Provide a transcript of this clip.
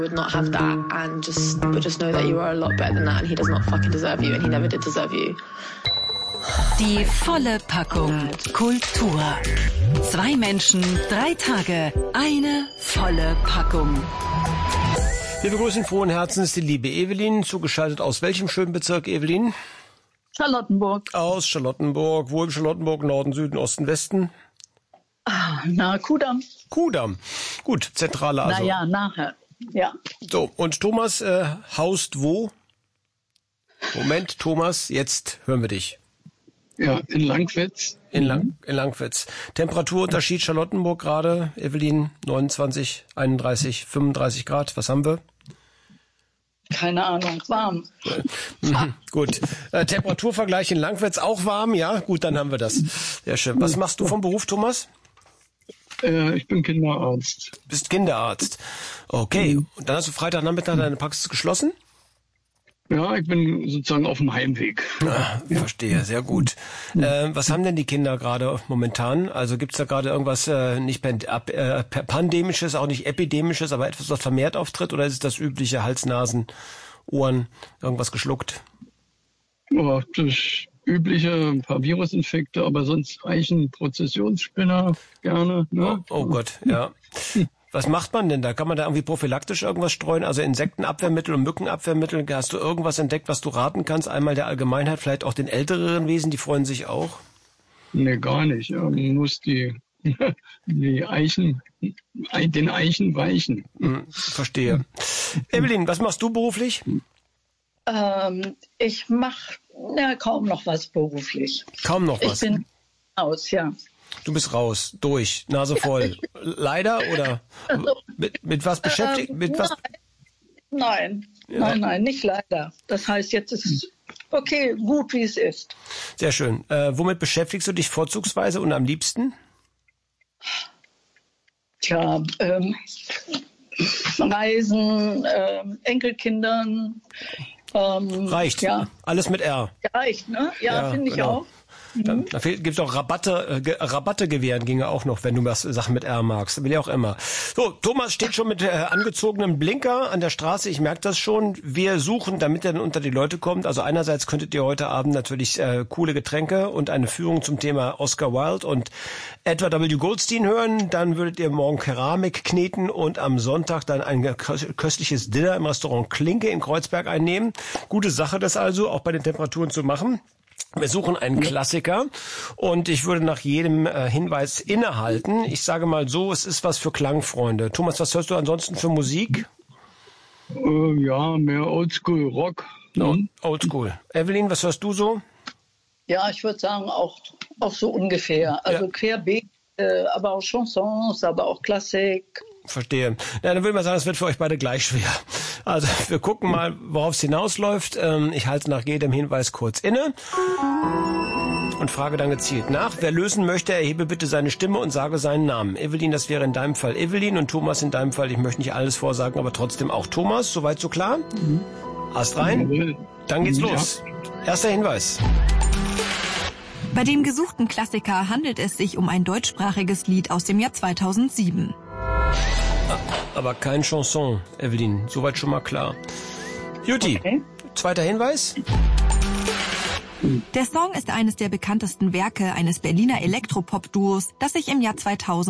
would not have that and just know that you are a lot better than that and he does not fucking deserve you and he never did deserve you. Die volle Packung Kultur. 2 Menschen, 3 Tage, eine volle Packung. Wir begrüßen frohen Herzens die liebe Evelyn, zugeschaltet aus welchem schönen Bezirk, Evelyn? Charlottenburg. Aus Charlottenburg. Wo im Charlottenburg? Norden, Süden, Osten, Westen? Kudamm. Kudamm. Gut, zentrale also. Naja, nachher, ja. So, und Thomas haust wo? Moment, Thomas, jetzt hören wir dich. Ja, in Langwitz. In Langwitz. Temperaturunterschied Charlottenburg gerade, Evelyn, 29, 31, 35 Grad. Was haben wir? Keine Ahnung, warm. Gut. Temperaturvergleich in Langwitz auch warm, ja? Gut, dann haben wir das. Sehr schön. Was machst du vom Beruf, Thomas? Ich bin Kinderarzt. Bist Kinderarzt. Okay. Und dann hast du Freitagnachmittag deine Praxis geschlossen? Ja, ich bin sozusagen auf dem Heimweg. Verstehe, sehr gut. Was haben denn die Kinder gerade momentan? Also gibt's da gerade irgendwas nicht pandemisches, auch nicht epidemisches, aber etwas, was vermehrt auftritt? Oder ist es das übliche Hals, Nasen, Ohren, irgendwas geschluckt? Ja, das übliche, ein paar Virusinfekte, aber sonst Eichenprozessionsspinner gerne. Ne? Oh Gott, ja. Was macht man denn da? Kann man da irgendwie prophylaktisch irgendwas streuen? Also Insektenabwehrmittel und Mückenabwehrmittel? Hast du irgendwas entdeckt, was du raten kannst? Einmal der Allgemeinheit, vielleicht auch den älteren Wesen, die freuen sich auch? Nee, gar nicht. Ja, man muss die Eichen, den Eichen weichen. Verstehe. Evelyn, was machst du beruflich? Ich mache kaum noch was beruflich. Kaum noch was? Ich bin aus, ja. Du bist raus, durch, Nase voll. Leider oder mit was beschäftigt? Nein, nicht leider. Das heißt, jetzt ist es okay, gut wie es ist. Sehr schön. Womit beschäftigst du dich vorzugsweise und am liebsten? Tja, Reisen, Enkelkindern. Reicht. Ja. Alles mit R. Reicht, ne? Ja, finde ich genau. auch. Dann gibt's auch Rabatte gewähren ginge auch noch, wenn du was Sachen mit R magst. Will ja auch immer. So, Thomas steht schon mit angezogenem Blinker an der Straße. Ich merke das schon. Wir suchen, damit er dann unter die Leute kommt. Also einerseits könntet ihr heute Abend natürlich coole Getränke und eine Führung zum Thema Oscar Wilde und Edward W. Goldstein hören. Dann würdet ihr morgen Keramik kneten und am Sonntag dann ein köstliches Dinner im Restaurant Klinke in Kreuzberg einnehmen. Gute Sache, das also auch bei den Temperaturen zu machen. Wir suchen einen Klassiker und ich würde nach jedem Hinweis innehalten. Ich sage mal so, es ist was für Klangfreunde. Thomas, was hörst du ansonsten für Musik? Ja, mehr Oldschool Rock. Ne? Oldschool. Evelyn, was hörst du so? Ja, ich würde sagen auch so ungefähr. Also querbeet, aber auch Chansons, aber auch Klassik. Verstehe. Ja, dann würde man sagen, es wird für euch beide gleich schwer. Also wir gucken mal, worauf es hinausläuft. Ich halte nach jedem Hinweis kurz inne und frage dann gezielt nach. Wer lösen möchte, erhebe bitte seine Stimme und sage seinen Namen. Evelyn, das wäre in deinem Fall Evelyn und Thomas in deinem Fall, ich möchte nicht alles vorsagen, aber trotzdem auch Thomas. Soweit so klar? Ast rein? Dann geht's los. Erster Hinweis. Bei dem gesuchten Klassiker handelt es sich um ein deutschsprachiges Lied aus dem Jahr 2007. Aber kein Chanson, Evelyn. Soweit schon mal klar. Juti, okay. Zweiter Hinweis. Der Song ist eines der bekanntesten Werke eines Berliner Elektropop-Duos, das sich im Jahr 2000